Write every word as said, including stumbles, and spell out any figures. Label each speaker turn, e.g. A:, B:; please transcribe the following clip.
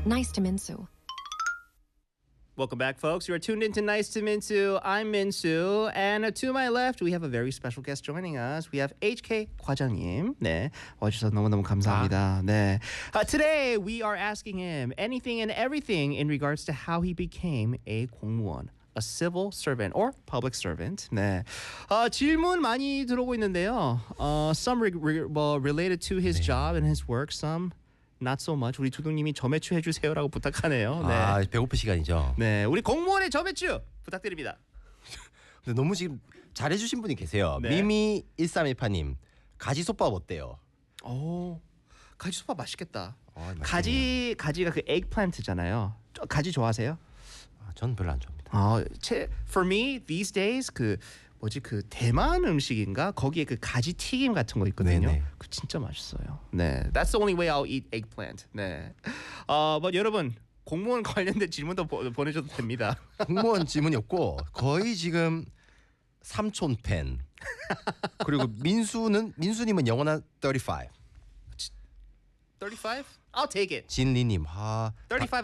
A: Nice to Minsu.
B: Welcome back, folks. You are tuned into Nice to Minsu. I'm Minsu, and to my left, we have a very special guest joining us. We have H K 과장님. 네, 와주셔서 너무너무 감사합니다. 네. Uh, today, we are asking him anything and everything in regards to how he became a 공무원, a civil servant or public servant. 네. 어, 질문 많이 들어오고 있는데요. 어, some re- re- well, related to his
C: 네.
B: job and his work, some not so much. 우리 두둥님이 점액추 해주세요라고 부탁하네요. 네.
C: 아, 배고플 시간이죠.
B: 네, 우리 공무원의 점액추 부탁드립니다.
C: 근데 너무 지금 잘해주신 분이 계세요.
B: 네.
C: 미미 일삼일팔님 가지솥밥 어때요?
B: 오, 가지솥밥 맛있겠다.
C: 어, 맛있겠네요.
B: 가지 가지가 그 에그플란트잖아요. 저- 가지 좋아하세요?
C: 아, 저는 별로 안 좋아합니다.
B: 아, 제, for me these days 그 뭐지 그 대만 음식인가 거기에 그 가지 튀김 같은 거 있거든요.
C: 네네.
B: 그 진짜 맛있어요. 네, that's the only way I'll eat eggplant. 네, 어, 뭐 여러분 공무원 관련된 질문도 보, 보내줘도 됩니다.
C: 공무원 질문이 없고 거의 지금 삼촌 팬. 그리고 민수는 민수님은 영원한 삼십오.
B: thirty-five? I'll take it.
C: 진리님 하
B: thirty-five